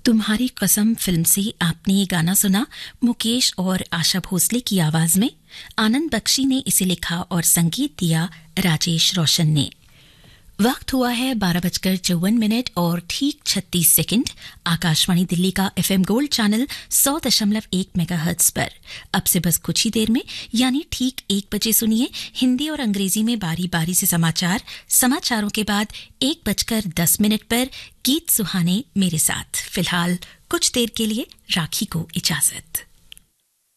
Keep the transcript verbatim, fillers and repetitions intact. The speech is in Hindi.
तुम्हारी कसम फिल्म से आपने ये गाना सुना मुकेश और आशा भोसले की आवाज में। आनंद बख्शी ने इसे लिखा और संगीत दिया राजेश रोशन ने। वक्त हुआ है बारह बजकर चौवन मिनट और ठीक छत्तीस सेकंड। आकाशवाणी दिल्ली का एफएम गोल्ड चैनल सौ दशमलव एक मेगाहर्ट्ज पर अब से बस कुछ ही देर में यानी ठीक एक बजे सुनिए हिंदी और अंग्रेजी में बारी बारी से समाचार। समाचारों के बाद एक बजकर दस मिनट पर गीत सुहाने मेरे साथ। फिलहाल कुछ देर के लिए राखी को इजाजत।